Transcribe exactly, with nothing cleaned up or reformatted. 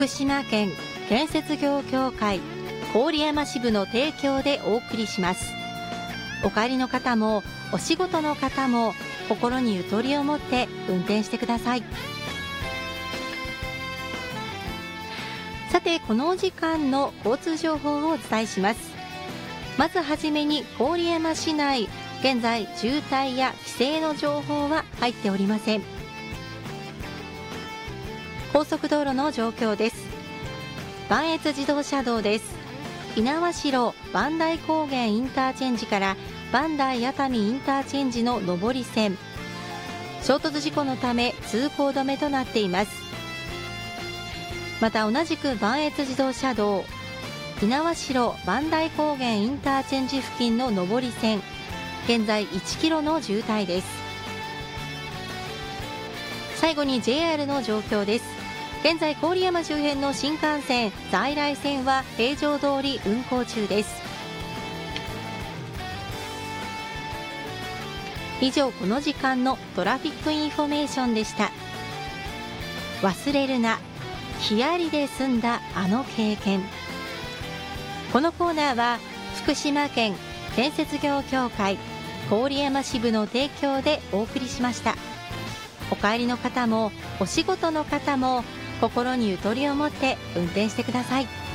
福島県建設業協会郡山支部の提供でお送りします。お帰りの方もお仕事の方も心にゆとりを持って運転してください。さて、このお時間の交通情報をお伝えします。まずはじめに郡山市内、現在渋滞や規制の情報は入っておりません。高速道路の状況です。磐越自動車道です。猪苗代磐梯高原インターチェンジから磐梯熱海インターチェンジの上り線、衝突事故のため通行止めとなっています。また同じく磐越自動車道猪苗代磐梯高原インターチェンジ付近の上り線、現在いちキロの渋滞です。最後に ジェイアール の状況です。現在郡山周辺の新幹線在来線は平常通り運行中です。以上、この時間のトラフィックインフォメーションでした。忘れるな、ヒヤリで済んだあの経験。このコーナーは福島県建設業協会郡山支部の提供でお送りしました。お帰りの方もお仕事の方も心にゆとりを持って運転してください。